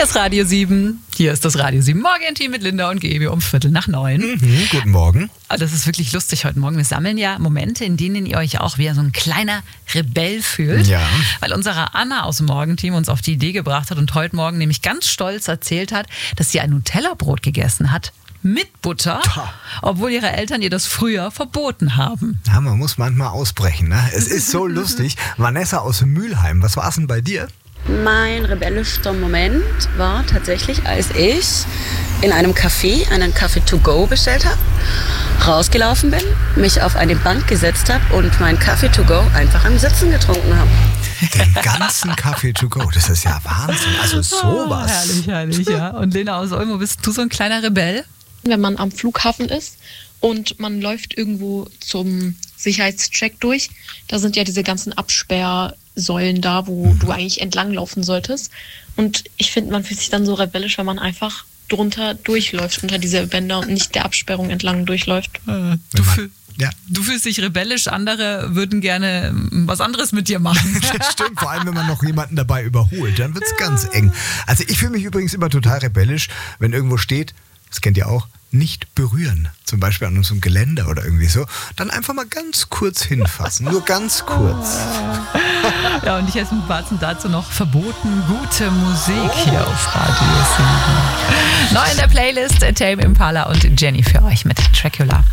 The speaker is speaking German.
Hier ist Radio 7. Hier ist das Radio 7 Morgen-Team mit Linda und Gaby um 8:45. Guten Morgen. Das ist wirklich lustig heute Morgen. Wir sammeln ja Momente, in denen ihr euch auch wie so ein kleiner Rebell fühlt. Ja. Weil unsere Anna aus dem Morgenteam uns auf die Idee gebracht hat und heute Morgen nämlich ganz stolz erzählt hat, dass sie ein Nutella-Brot gegessen hat. Mit Butter, obwohl ihre Eltern ihr das früher verboten haben. Ja, man muss manchmal ausbrechen, ne? Es ist so lustig. Vanessa aus Mülheim, was war es denn bei dir? Mein rebellischster Moment war tatsächlich, als ich in einem Café einen Kaffee to go bestellt habe, rausgelaufen bin, mich auf eine Bank gesetzt habe und meinen Kaffee to go einfach im Sitzen getrunken habe. Den ganzen Kaffee to go, das ist ja Wahnsinn. Also sowas. Herrlich, ja. Und Lena aus Olmo, bist du so ein kleiner Rebell? Wenn man am Flughafen ist und man läuft irgendwo zum Sicherheitscheck durch, da sind ja diese ganzen Absperrsäulen da, wo du eigentlich entlanglaufen solltest. Und ich finde, man fühlt sich dann so rebellisch, wenn man einfach drunter durchläuft, unter diese Bänder und nicht der Absperrung entlang durchläuft. Du fühlst dich rebellisch, andere würden gerne was anderes mit dir machen. Das stimmt, vor allem wenn man noch jemanden dabei überholt, dann wird es ganz eng. Also ich fühle mich übrigens immer total rebellisch, wenn irgendwo steht, das kennt ihr auch, nicht berühren. Zum Beispiel an unserem Geländer oder irgendwie so. Dann einfach mal ganz kurz hinfassen. Nur ganz kurz. Ja, und ich esse mit Batzen dazu noch verboten gute Musik hier auf Radio 7. Neu in der Playlist Tame Impala und Jenny für euch mit Dracula.